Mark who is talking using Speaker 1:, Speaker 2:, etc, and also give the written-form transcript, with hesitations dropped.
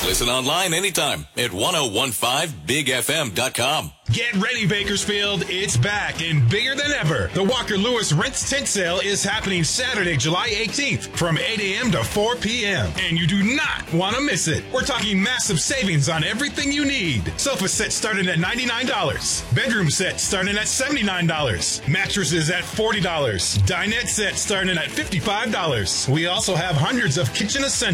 Speaker 1: Listen online anytime at 1015bigfm.com.
Speaker 2: Get ready, Bakersfield. It's back and bigger than ever. The Walker Lewis Rents Tent Sale is happening Saturday, July 18th from 8 a.m. to 4 p.m. And you do not want to miss it. We're talking massive savings on everything you need. Sofa sets starting at $99. Bedroom sets starting at $79. Mattresses at $40. Dinette sets starting at $55. We also have hundreds of kitchen essentials